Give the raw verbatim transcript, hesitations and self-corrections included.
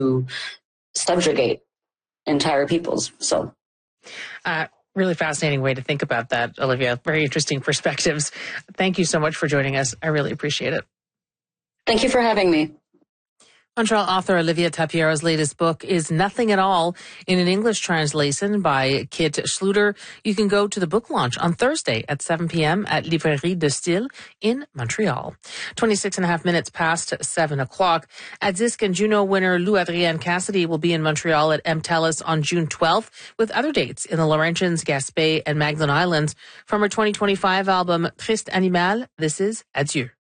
subjugate entire peoples. So, uh, really fascinating way to think about that, Olivia. Very interesting perspectives. Thank you so much for joining us. I really appreciate it. Thank you for having me. Montreal author Olivia Tapiero's latest book is Nothing at All, in an English translation by Kit Schluter. You can go to the book launch on Thursday at seven p.m. at Librairie de Style in Montreal. twenty-six and a half minutes past seven o'clock. At Disc and Juno winner Lou Adrienne Cassidy will be in Montreal at M. Telus on June twelfth, with other dates in the Laurentians, Gaspé, and Magdalen Islands. From her twenty twenty-five album Triste Animal, this is Adieu.